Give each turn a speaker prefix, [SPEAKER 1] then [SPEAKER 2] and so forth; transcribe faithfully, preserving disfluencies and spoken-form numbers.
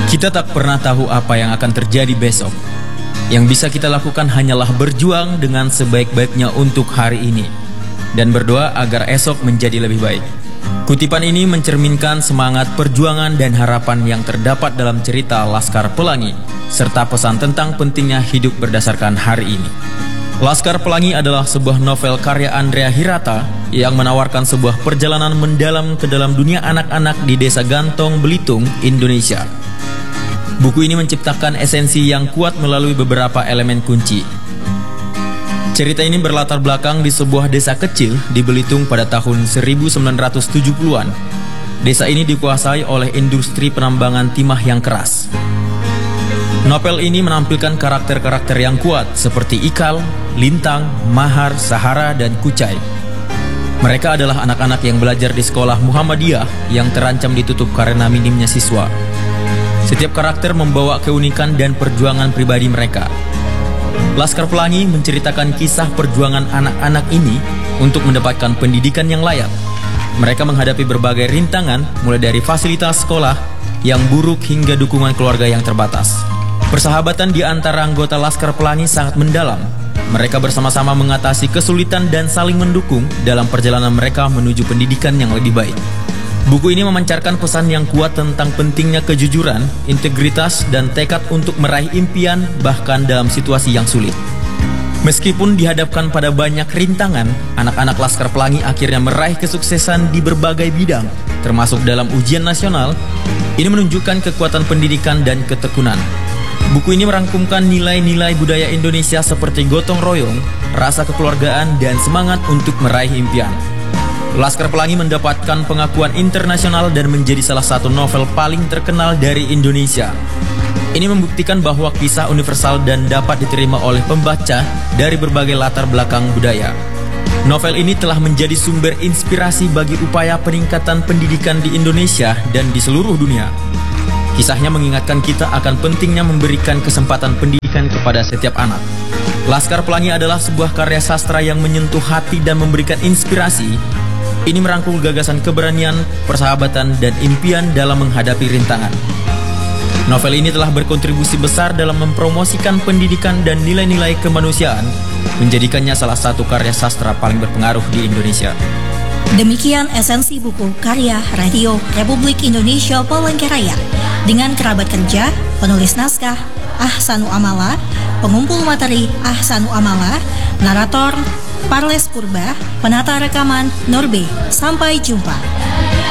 [SPEAKER 1] Kita tak pernah tahu apa yang akan terjadi besok. Yang bisa kita lakukan hanyalah berjuang dengan sebaik-baiknya untuk hari ini dan berdoa agar esok menjadi lebih baik. Kutipan ini mencerminkan semangat perjuangan dan harapan yang terdapat dalam cerita Laskar Pelangi, serta pesan tentang pentingnya hidup berdasarkan hari ini. Laskar Pelangi adalah sebuah novel karya Andrea Hirata yang menawarkan sebuah perjalanan mendalam ke dalam dunia anak-anak di Desa Gantong, Belitung, Indonesia. Buku ini menciptakan esensi yang kuat melalui beberapa elemen kunci. Cerita ini berlatar belakang di sebuah desa kecil di Belitung pada tahun seribu sembilan ratus tujuh puluhan. Desa ini dikuasai oleh industri penambangan timah yang keras. Novel ini menampilkan karakter-karakter yang kuat seperti Ikal, Lintang, Mahar, Sahara, dan Kucai. Mereka adalah anak-anak yang belajar di sekolah Muhammadiyah yang terancam ditutup karena minimnya siswa. Setiap karakter membawa keunikan dan perjuangan pribadi mereka. Laskar Pelangi menceritakan kisah perjuangan anak-anak ini untuk mendapatkan pendidikan yang layak. Mereka menghadapi berbagai rintangan, mulai dari fasilitas sekolah yang buruk hingga dukungan keluarga yang terbatas. Persahabatan di antara anggota Laskar Pelangi sangat mendalam. Mereka bersama-sama mengatasi kesulitan dan saling mendukung dalam perjalanan mereka menuju pendidikan yang lebih baik. Buku ini memancarkan pesan yang kuat tentang pentingnya kejujuran, integritas, dan tekad untuk meraih impian bahkan dalam situasi yang sulit. Meskipun dihadapkan pada banyak rintangan, anak-anak Laskar Pelangi akhirnya meraih kesuksesan di berbagai bidang, termasuk dalam ujian nasional. Ini menunjukkan kekuatan pendidikan dan ketekunan. Buku ini merangkumkan nilai-nilai budaya Indonesia seperti gotong royong, rasa kekeluargaan, dan semangat untuk meraih impian. Laskar Pelangi mendapatkan pengakuan internasional dan menjadi salah satu novel paling terkenal dari Indonesia. Ini membuktikan bahwa kisah universal dan dapat diterima oleh pembaca dari berbagai latar belakang budaya. Novel ini telah menjadi sumber inspirasi bagi upaya peningkatan pendidikan di Indonesia dan di seluruh dunia. Kisahnya mengingatkan kita akan pentingnya memberikan kesempatan pendidikan kepada setiap anak. Laskar Pelangi adalah sebuah karya sastra yang menyentuh hati dan memberikan inspirasi. Ini merangkul gagasan keberanian, persahabatan, dan impian dalam menghadapi rintangan. Novel ini telah berkontribusi besar dalam mempromosikan pendidikan dan nilai-nilai kemanusiaan, menjadikannya salah satu karya sastra paling berpengaruh di Indonesia.
[SPEAKER 2] Demikian esensi buku karya Radio Republik Indonesia Palangkaraya dengan kerabat kerja, penulis naskah Ahsanu Amala, pengumpul materi Ahsanu Amala, narator Parles Purba, penata rekaman Norbe. Sampai jumpa.